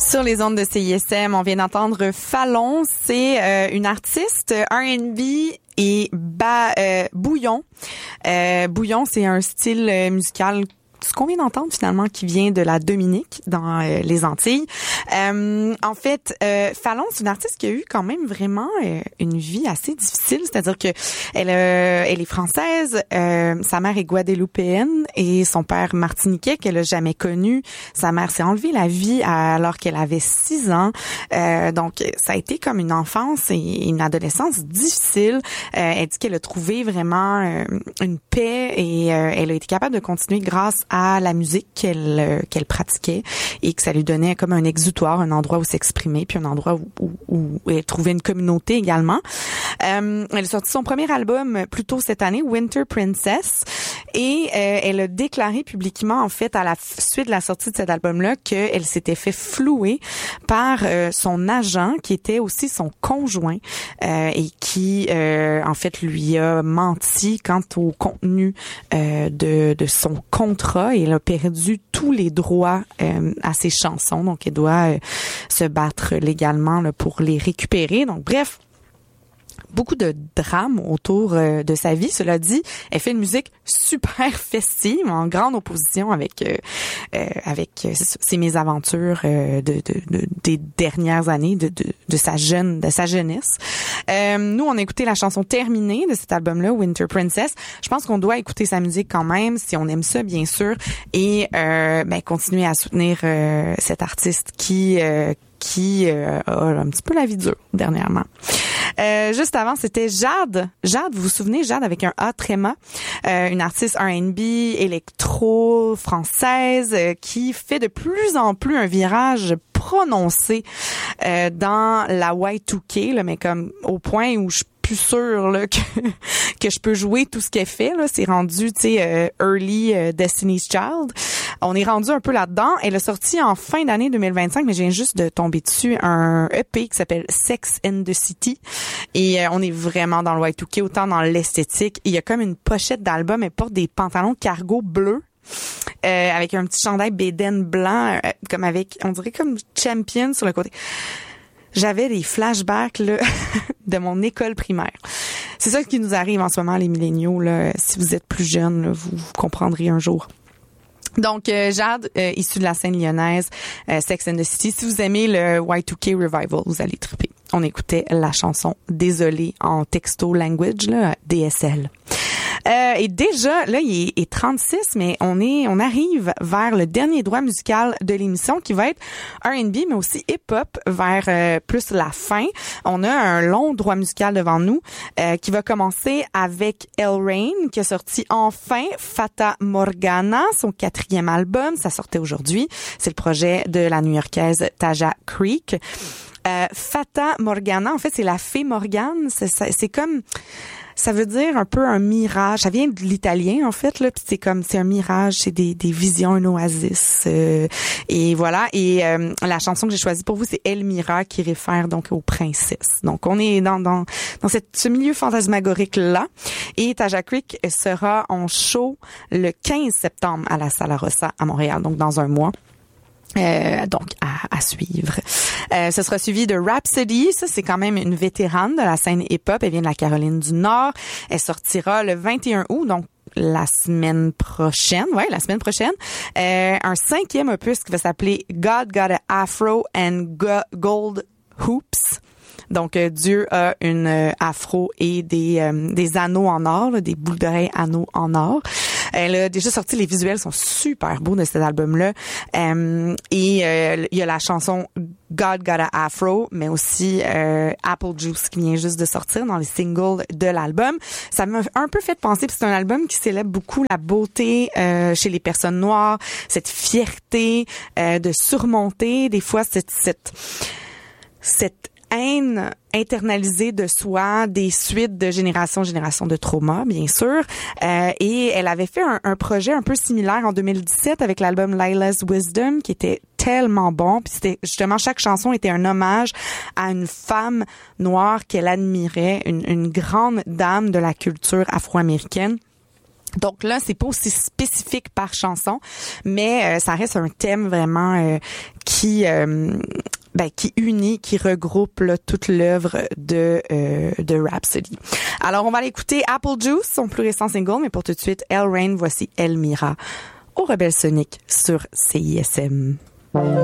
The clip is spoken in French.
Sur les ondes de CISM, on vient d'entendre Fallon. C'est une artiste R&B et bouillon. Bouillon, c'est un style musical, ce qu'on vient d'entendre finalement, qui vient de la Dominique dans les Antilles. En fait, Fallon, c'est une artiste qui a eu quand même vraiment une vie assez difficile, c'est-à-dire que elle est française, sa mère est guadeloupéenne et son père martiniquais qu'elle a jamais connu. Sa mère s'est enlevée la vie alors qu'elle avait 6 ans. Donc, ça a été comme une enfance et une adolescence difficile. Elle dit qu'elle a trouvé vraiment une paix et elle a été capable de continuer grâce à la musique qu'elle pratiquait et que ça lui donnait comme un exutoire, un endroit où s'exprimer, puis un endroit où elle trouvait une communauté également. Elle a sorti son premier album plus tôt cette année, Winter Princess, et elle a déclaré publiquement, en fait, à la suite de la sortie de cet album-là, qu'elle s'était fait flouer par son agent, qui était aussi son conjoint, et qui, en fait, lui a menti quant au contenu de son contrat. Et elle a perdu tous les droits à ses chansons, donc elle doit se battre légalement là, pour les récupérer. Donc bref, beaucoup de drames autour de sa vie. Cela dit, elle fait une musique super festive, en grande opposition avec ses mésaventures des dernières années de sa jeunesse. Nous, on a écouté la chanson terminée de cet album-là, Winter Princess. Je pense qu'on doit écouter sa musique quand même, si on aime ça, bien sûr, et continuer à soutenir cet artiste qui a un petit peu la vie dure dernièrement. Juste avant, c'était Jade. Jade, vous vous souvenez, Jade avec un A tréma, une artiste R&B électro française qui fait de plus en plus un virage prononcé dans la Y2K, là, mais comme au point où je plus sûre là que je peux jouer tout ce qu'elle fait là, c'est rendu tu sais early Destiny's Child. On est rendu un peu là-dedans. Elle a sorti en fin d'année 2025, mais je viens juste de tomber dessus, un EP qui s'appelle Sex and the City, et on est vraiment dans le Y2K, autant dans l'esthétique. Il y a comme une pochette d'album, elle porte des pantalons cargo bleus. Avec un petit chandail bédaine blanc, comme avec, on dirait comme Champion sur le côté. J'avais des flashbacks là de mon école primaire. C'est ça qui nous arrive en ce moment, les milléniaux là. Si vous êtes plus jeunes, là, vous comprendrez un jour. Donc, Jade, issue de la scène lyonnaise, Sex and the City. Si vous aimez le Y2K Revival, vous allez triper. On écoutait la chanson Désolée en texto language, là, DSL. Et déjà, là, il est 36, mais on arrive vers le dernier droit musical de l'émission qui va être R&B, mais aussi hip-hop vers plus la fin. On a un long droit musical devant nous qui va commencer avec Elle Rain, qui a sorti enfin Fata Morgana, son 4e album. Ça sortait aujourd'hui. C'est le projet de la New-Yorkaise Taja Creek. Fata Morgana, en fait, c'est la fée Morgane. C'est comme... Ça veut dire un peu un mirage. Ça vient de l'italien, en fait, là. Puis c'est un mirage, c'est des visions, un oasis. Et voilà. Et la chanson que j'ai choisie pour vous, c'est Elmira, qui réfère donc aux princesses. Donc, on est dans ce milieu fantasmagorique-là. Et Taja Creek sera en show le 15 septembre à la Sala Rossa à Montréal, donc dans un mois. Donc à suivre. Ce sera suivi de Rhapsody. Ça, c'est quand même une vétérane de la scène hip-hop. Elle vient de la Caroline du Nord. Elle sortira le 21 août, donc la semaine prochaine. Ouais, la semaine prochaine. Un 5e opus qui va s'appeler God Got a Afro and Gold Hoops. Donc, Dieu a une afro et des anneaux en or, là, des boucles d'oreilles anneaux en or. Elle a déjà sorti, les visuels sont super beaux de cet album-là. Et il y a la chanson God Got a Afro, mais aussi Apple Juice qui vient juste de sortir dans les singles de l'album. Ça m'a un peu fait penser, parce que c'est un album qui célèbre beaucoup la beauté chez les personnes noires, cette fierté de surmonter des fois cette haine internalisée de soi, des suites de génération de trauma, bien sûr. Et elle avait fait un projet un peu similaire en 2017 avec l'album Lila's Wisdom, qui était tellement bon. Puis c'était justement, chaque chanson était un hommage à une femme noire qu'elle admirait, une grande dame de la culture afro-américaine. Donc là, c'est pas aussi spécifique par chanson, mais ça reste un thème vraiment qui unit, qui regroupe là, toute l'œuvre de Rhapsody. Alors, on va aller écouter Apple Juice, son plus récent single, mais pour tout de suite, Elle Rain, voici Elmira au Rebelle Sonic sur CISM.